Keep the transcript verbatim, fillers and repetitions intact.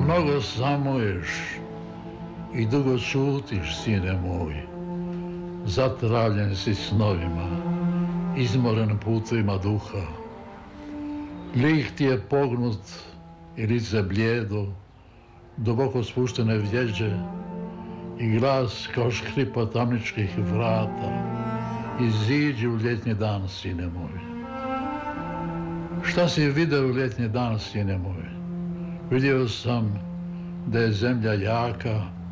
Mnogo samuješ i dugo ćutiš, sine moj. Zatravljen si snovima, izmoren putovima duha. Lik ti je pognut i lice blijedo, duboko spuštene vjeđe i glas kao škripa tamničkih vrata. Iziđi u ljetnji dan, sine moj. Šta si vidio u ljetnji dan, sine moj? Vidio sam da je zemlja jaka,